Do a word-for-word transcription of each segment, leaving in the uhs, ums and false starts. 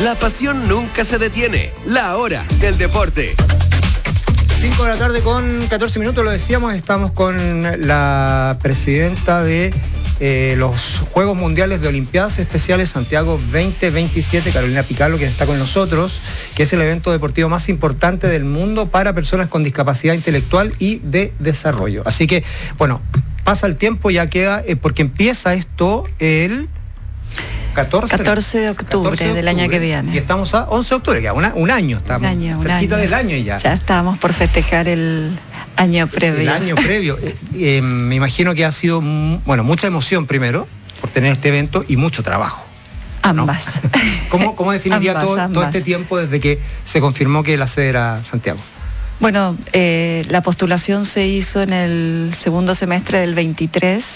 La pasión nunca se detiene. La hora del deporte. cinco de la tarde con catorce minutos, lo decíamos, estamos con la presidenta de eh, los Juegos Mundiales de Olimpiadas Especiales Santiago veinte veintisiete, Carolina Picalo, que está con nosotros, que es el evento deportivo más importante del mundo para personas con discapacidad intelectual y de desarrollo. Así que, bueno, pasa el tiempo, ya queda, eh, porque empieza esto el... catorce, catorce de octubre, catorce de octubre del año que viene. Y estamos a once de octubre, ya una, un año estamos. Un año, cerquita un año. del año y ya. Ya estamos por festejar el año previo. El año previo. eh, eh, me imagino que ha sido, bueno, mucha emoción primero por tener este evento y mucho trabajo. Ambas. ¿No? ¿Cómo, cómo definiría ambas, todo, ambas. todo este tiempo desde que se confirmó que la sede era Santiago? Bueno, eh, la postulación se hizo en el segundo semestre del veintitrés,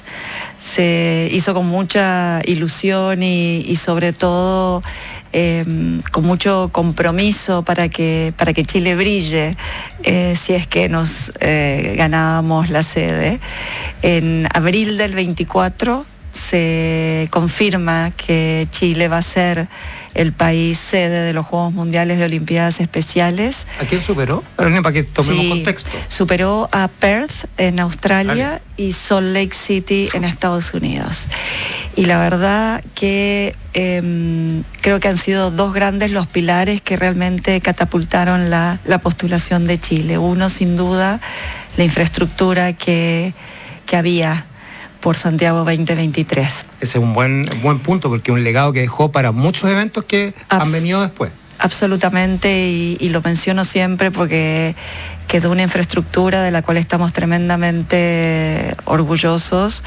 se hizo con mucha ilusión y, y sobre todo eh, con mucho compromiso para que, para que Chile brille, eh, si es que nos eh, ganábamos la sede. En abril del veinticuatro se confirma que Chile va a ser el país sede de los Juegos Mundiales de Olimpiadas Especiales. ¿A quién superó? Para que tomemos sí, contexto. Superó a Perth en Australia Vale. y Salt Lake City en Estados Unidos. Y la verdad que eh, creo que han sido dos grandes los pilares que realmente catapultaron la, la postulación de Chile. Uno, sin duda, la infraestructura que, que había por Santiago veinte veintitrés. Ese es un buen, buen punto, porque es un legado que dejó para muchos eventos que Abs- han venido después. Absolutamente, y, y lo menciono siempre porque quedó una infraestructura de la cual estamos tremendamente orgullosos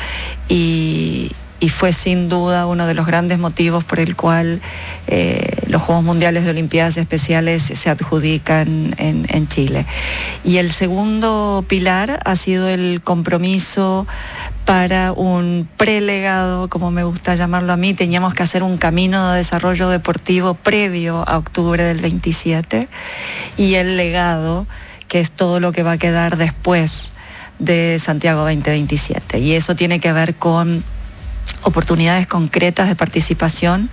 y, y fue sin duda uno de los grandes motivos por el cual eh, los Juegos Mundiales de Olimpiadas Especiales se adjudican en, en Chile. Y el segundo pilar ha sido el compromiso para un prelegado, como me gusta llamarlo a mí. Teníamos que hacer un camino de desarrollo deportivo previo a octubre del veintisiete, y el legado, que es todo lo que va a quedar después de Santiago veinte veintisiete. Y eso tiene que ver con oportunidades concretas de participación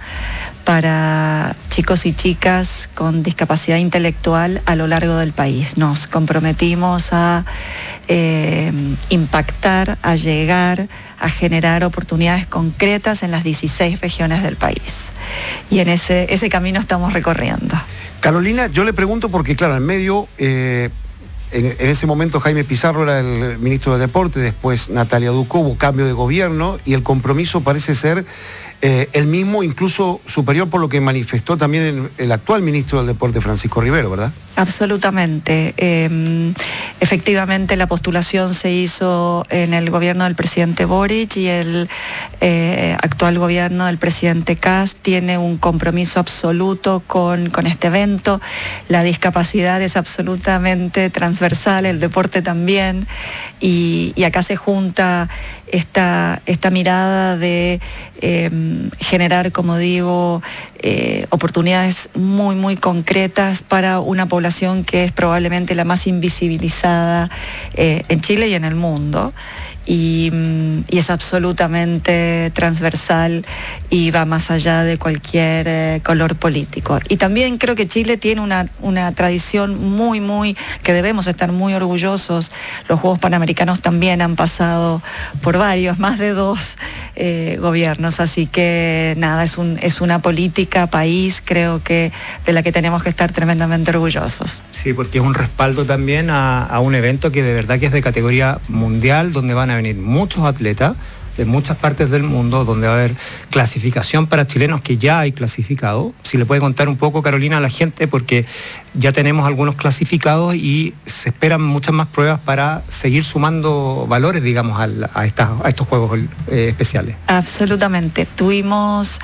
para chicos y chicas con discapacidad intelectual a lo largo del país. Nos comprometimos a eh, impactar, a llegar, a generar oportunidades concretas en las dieciséis regiones del país. Y en ese, ese camino estamos recorriendo. Carolina, yo le pregunto porque, claro, en medio... Eh... En, en ese momento Jaime Pizarro era el ministro del Deporte, después Natalia Ducó, hubo cambio de gobierno y el compromiso parece ser eh, el mismo, incluso superior, por lo que manifestó también el, el actual ministro del Deporte, Francisco Rivero, ¿verdad? Absolutamente. Eh, efectivamente, la postulación se hizo en el gobierno del presidente Boric, y el eh, actual gobierno del presidente Kast tiene un compromiso absoluto con, con este evento. La discapacidad es absolutamente transversal, el deporte también, y, y acá se junta esta, esta mirada de eh, generar, como digo, eh, oportunidades muy, muy concretas para una población que es probablemente la más invisibilizada eh, en Chile y en el mundo. Y, y es absolutamente transversal y va más allá de cualquier eh, color político. Y también creo que Chile tiene una, una tradición muy, muy, que debemos estar muy orgullosos. Los Juegos Panamericanos también han pasado por varios, más de dos eh, gobiernos, así que nada, es, un, es una política país, creo que de la que tenemos que estar tremendamente orgullosos. Sí, porque es un respaldo también a, a un evento que de verdad que es de categoría mundial, donde van a venir muchos atletas de muchas partes del mundo, donde va a haber clasificación para chilenos que ya hay clasificados. Si le puede contar un poco, Carolina, a la gente, porque ya tenemos algunos clasificados y se esperan muchas más pruebas para seguir sumando valores, digamos, a, a, estas, a estos Juegos eh, especiales. Absolutamente. Tuvimos